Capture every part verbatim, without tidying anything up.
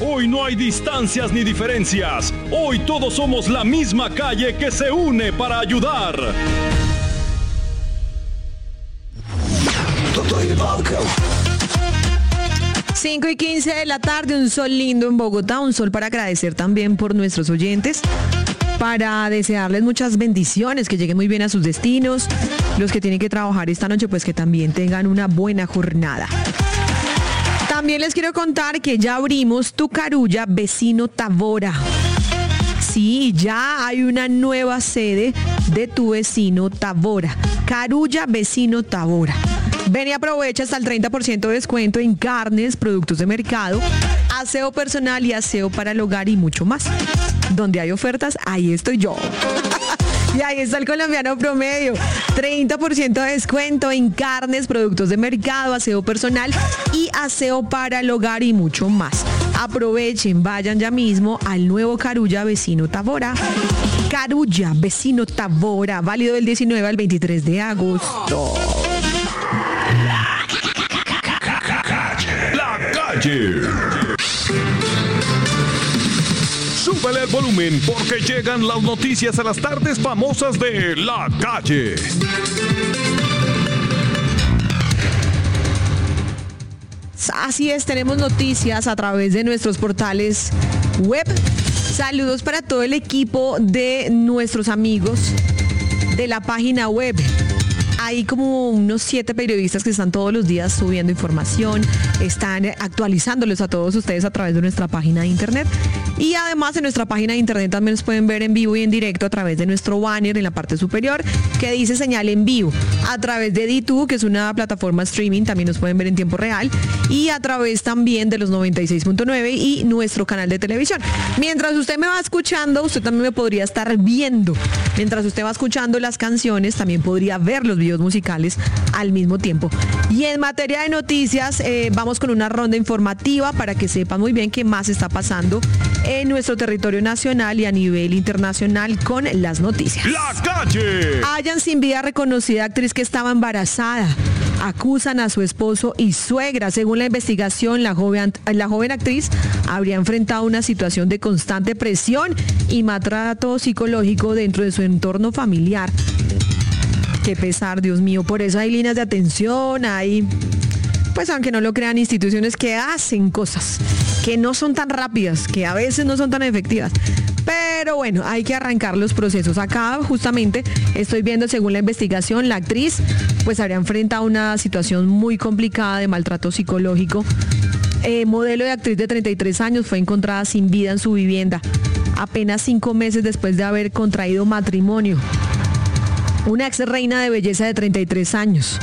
Hoy no hay distancias ni diferencias. Hoy todos somos la misma calle que se une para ayudar. cinco y quince de la tarde, un sol lindo en Bogotá, un sol para agradecer también por nuestros oyentes, para desearles muchas bendiciones, que lleguen muy bien a sus destinos, los que tienen que trabajar esta noche, pues que también tengan una buena jornada. También les quiero contar que ya abrimos Tu Carulla Vecino Tavora. Sí, ya hay una nueva sede de Tu Vecino Tavora. Carulla Vecino Tavora. Ven y aprovecha hasta el treinta por ciento de descuento en carnes, productos de mercado, aseo personal y aseo para el hogar y mucho más. Donde hay ofertas, ahí estoy yo. Y ahí está el colombiano promedio. treinta por ciento de descuento en carnes, productos de mercado, aseo personal y aseo para el hogar y mucho más. Aprovechen, vayan ya mismo al nuevo Carulla Vecino Tavora. Carulla Vecino Tavora, válido del diecinueve al veintitrés de agosto. La calle. Súbele el volumen porque llegan las noticias a las tardes famosas de La Calle. Así es, tenemos noticias a través de nuestros portales web. Saludos para todo el equipo de nuestros amigos de la página web. Hay como unos siete periodistas que están todos los días subiendo información, están actualizándoles a todos ustedes a través de nuestra página de internet. Y además en nuestra página de internet también nos pueden ver en vivo y en directo a través de nuestro banner en la parte superior que dice señal en vivo. A través de D dos, que es una plataforma streaming, también nos pueden ver en tiempo real. Y a través también de los noventa y seis punto nueve y nuestro canal de televisión. Mientras usted me va escuchando, usted también me podría estar viendo. Mientras usted va escuchando las canciones, también podría ver los videos musicales al mismo tiempo. Y en materia de noticias, eh, vamos con una ronda informativa para que sepan muy bien qué más está pasando en nuestro territorio nacional y a nivel internacional con las noticias. La Calle. Hallan sin vida reconocida actriz que estaba embarazada. Acusan a su esposo y suegra. Según la investigación, la joven, la joven actriz habría enfrentado una situación de constante presión y maltrato psicológico dentro de su entorno familiar. Qué pesar, Dios mío. Por eso hay líneas de atención, hay, pues aunque no lo crean, instituciones que hacen cosas que no son tan rápidas, que a veces no son tan efectivas. Pero bueno, hay que arrancar los procesos. Acá justamente estoy viendo, según la investigación, la actriz pues habría enfrentado una situación muy complicada de maltrato psicológico. Eh, modelo de actriz de treinta y tres años fue encontrada sin vida en su vivienda, apenas cinco meses después de haber contraído matrimonio. Una ex reina de belleza de treinta y tres años.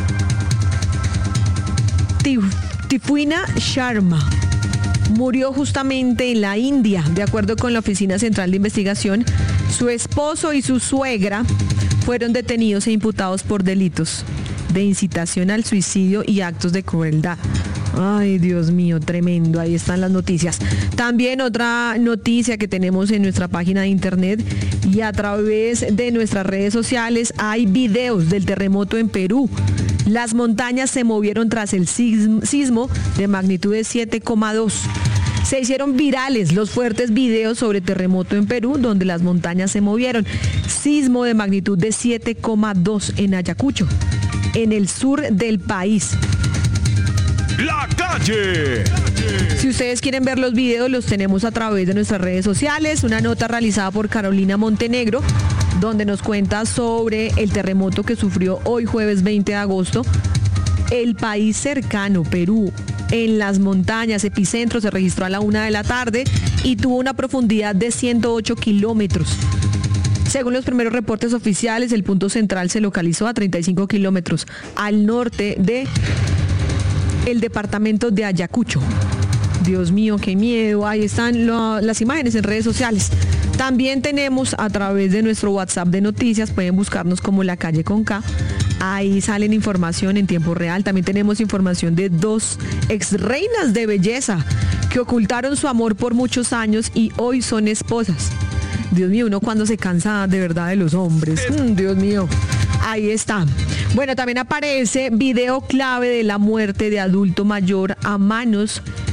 Tifuina Sharma murió justamente en la India. De acuerdo con la Oficina Central de Investigación, su esposo y su suegra fueron detenidos e imputados por delitos de incitación al suicidio y actos de crueldad. Ay, Dios mío, tremendo. Ahí están las noticias. También otra noticia que tenemos en nuestra página de internet y a través de nuestras redes sociales hay videos del terremoto en Perú. Las montañas se movieron tras el sismo de magnitud de siete coma dos. Se hicieron virales los fuertes videos sobre terremoto en Perú, donde las montañas se movieron. Sismo de magnitud de siete coma dos en Ayacucho, en el sur del país. La Calle. Si ustedes quieren ver los videos, los tenemos a través de nuestras redes sociales. Una nota realizada por Carolina Montenegro, donde nos cuenta sobre el terremoto que sufrió hoy jueves veinte de agosto. El país cercano, Perú, en las montañas, epicentro se registró a la una de la tarde y tuvo una profundidad de ciento ocho kilómetros. Según los primeros reportes oficiales, el punto central se localizó a treinta y cinco kilómetros al norte de el departamento de Ayacucho. Dios mío, qué miedo. Ahí están lo, las imágenes en redes sociales. También tenemos a través de nuestro WhatsApp de noticias, pueden buscarnos como La Calle con K. Ahí salen información en tiempo real. También tenemos información de dos ex reinas de belleza que ocultaron su amor por muchos años y hoy son esposas. Dios mío, uno cuando se cansa de verdad de los hombres. Mm, Dios mío. Ahí está. Bueno, también aparece video clave de la muerte de adulto mayor a manos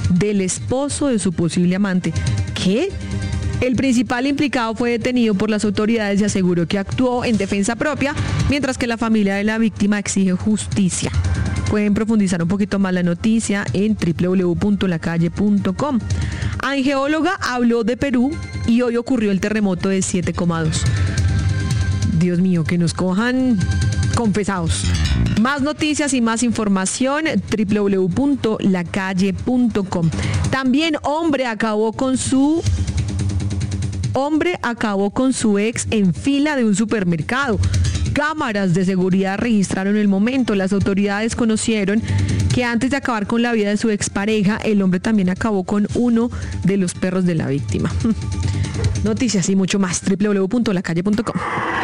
del esposo de su posible amante. ¿Qué? El principal implicado fue detenido por las autoridades y aseguró que actuó en defensa propia, mientras que la familia de la víctima exige justicia. Pueden profundizar un poquito más la noticia en doble u doble u doble u punto la calle punto com. Angeóloga habló de Perú y hoy ocurrió el terremoto de siete coma dos. Dios mío, que nos cojan confesados. Más noticias y más información, doble u doble u doble u punto la calle punto com. También hombre acabó con su... Hombre acabó con su ex en fila de un supermercado. Cámaras de seguridad registraron el momento. Las autoridades conocieron que antes de acabar con la vida de su expareja, el hombre también acabó con uno de los perros de la víctima. Noticias y mucho más, doble u doble u doble u punto la calle punto com.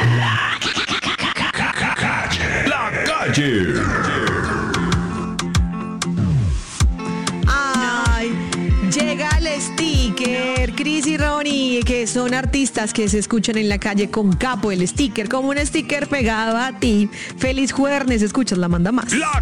La calle. Llega el sticker, Cris y Ronnie, que son artistas que se escuchan en la calle con Capo. El sticker, como un sticker pegado a ti. Feliz jueves, escuchas la manda más. La